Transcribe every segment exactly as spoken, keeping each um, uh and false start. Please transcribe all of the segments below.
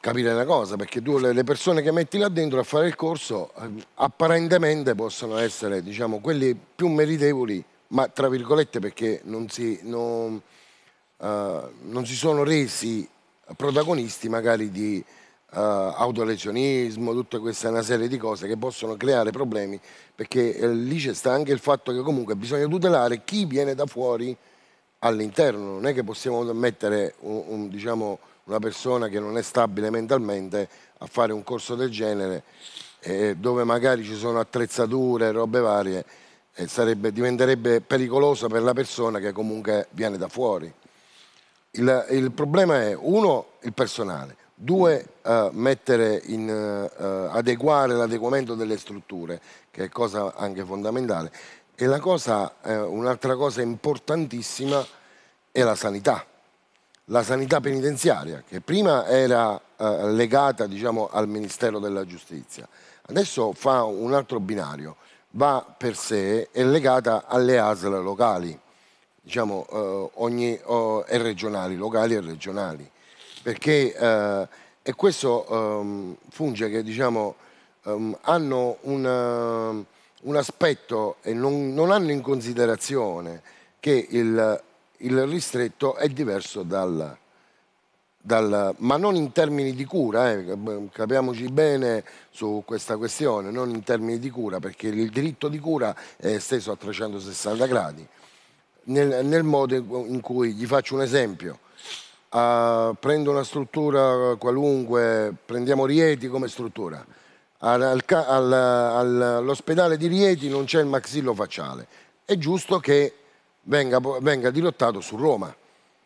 capire una cosa, perché tu le, le persone che metti là dentro a fare il corso eh, apparentemente possono essere, diciamo, quelli più meritevoli, ma tra virgolette perché non si, non, eh, non si sono resi protagonisti magari di eh, autolesionismo, tutta questa una serie di cose che possono creare problemi, perché eh, lì c'è sta anche il fatto che comunque bisogna tutelare chi viene da fuori all'interno, non è che possiamo mettere un, un, diciamo, una persona che non è stabile mentalmente a fare un corso del genere eh, dove magari ci sono attrezzature, robe varie, eh, sarebbe, diventerebbe pericoloso per la persona che comunque viene da fuori. Il, il problema è, uno, il personale, due, eh, mettere in, eh, adeguare l'adeguamento delle strutture, che è cosa anche fondamentale, e la cosa, eh, un'altra cosa importantissima è la sanità. La sanità penitenziaria, che prima era eh, legata, diciamo, al Ministero della Giustizia, adesso fa un altro binario, va per sé, è legata alle A S L locali, diciamo, eh, ogni, oh, e regionali, locali e regionali, perché eh, e questo ehm, funge che, diciamo, ehm, hanno una, un aspetto e non, non hanno in considerazione che il, il ristretto è diverso dal, dal, ma non in termini di cura, eh, capiamoci bene su questa questione, non in termini di cura, perché il diritto di cura è esteso a trecentosessanta gradi, nel, nel modo in cui, gli faccio un esempio, uh, prendo una struttura qualunque, prendiamo Rieti come struttura, al, al, al, all'ospedale di Rieti non c'è il maxillofacciale, è giusto che venga, venga dirottato su Roma.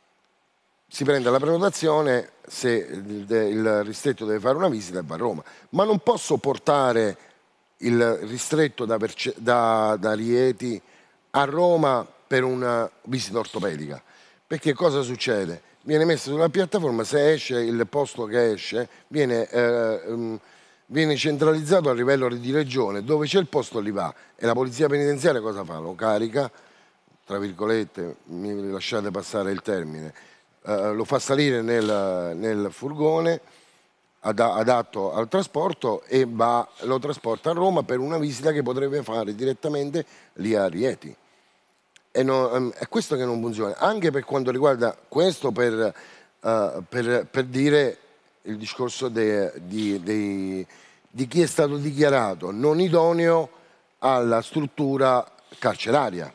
Si prende la prenotazione, se il, il ristretto deve fare una visita e va a Roma, ma non posso portare il ristretto da, da, da Rieti a Roma per una visita ortopedica, perché cosa succede? Viene messo sulla piattaforma, se esce il posto che esce viene, eh, um, viene centralizzato a livello di regione, dove c'è il posto lì va, e la polizia penitenziaria cosa fa? Lo carica, tra virgolette, mi lasciate passare il termine, Uh, lo fa salire nel, nel furgone ad, adatto al trasporto e va, lo trasporta a Roma per una visita che potrebbe fare direttamente lì a Rieti. E no, um, è questo che non funziona, anche per quanto riguarda questo, per, uh, per, per dire il discorso de, di, de, di chi è stato dichiarato non idoneo alla struttura carceraria.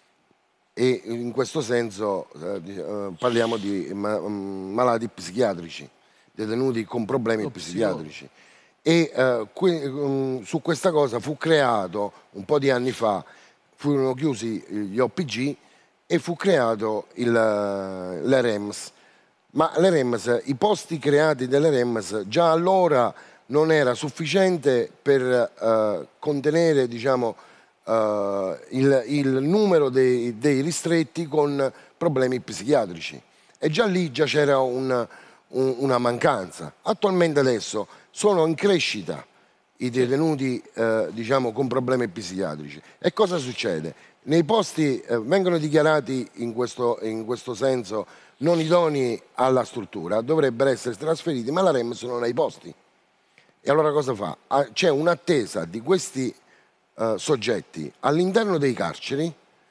E in questo senso eh, parliamo di ma, malati psichiatrici, detenuti con problemi psichiatrici. E eh, qui, um, su questa cosa fu creato, un po' di anni fa, furono chiusi gli O P G e fu creato l'E R E M S. Ma l'E R E M S, i posti creati dall'E R E M S già allora non era sufficiente per eh, contenere, diciamo, Uh, il, il numero dei, dei ristretti con problemi psichiatrici, e già lì già c'era un, un, una mancanza. Attualmente adesso sono in crescita i detenuti uh, diciamo, con problemi psichiatrici, e cosa succede? Nei posti uh, vengono dichiarati in questo, in questo senso non idonei alla struttura, dovrebbero essere trasferiti, ma la R E M S non ha i posti. E allora cosa fa? Ah, c'è un'attesa di questi Uh, soggetti all'interno dei carceri,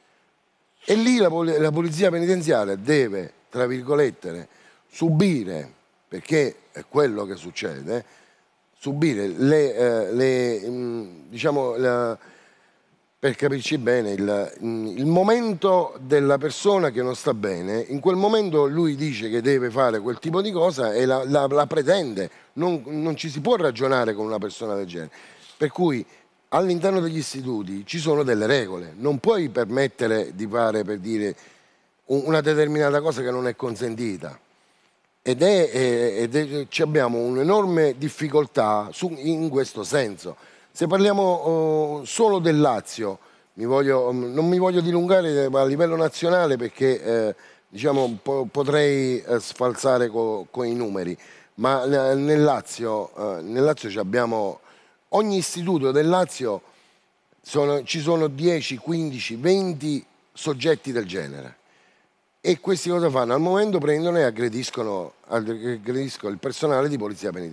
e lì la, pol la polizia penitenziaria deve, tra virgolette, subire, perché è quello che succede, subire le, eh, le mh, diciamo, la, per capirci bene, il, mh, il momento della persona che non sta bene, in quel momento lui dice che deve fare quel tipo di cosa e la, la, la pretende, non, non ci si può ragionare con una persona del genere, per cui all'interno degli istituti ci sono delle regole, non puoi permettere di fare, per dire, una determinata cosa che non è consentita, ed è, ed è abbiamo un'enorme difficoltà su, in questo senso. Se parliamo uh, solo del Lazio, mi voglio, non mi voglio dilungare a livello nazionale perché eh, diciamo, po potrei eh, sfalsare con co i numeri, ma nel Lazio, eh, nel Lazio abbiamo ogni istituto del Lazio, sono, ci sono dieci, quindici, venti soggetti del genere. e questi cosa fanno? Al momento prendono e aggrediscono, aggrediscono il personale di polizia penitenziaria.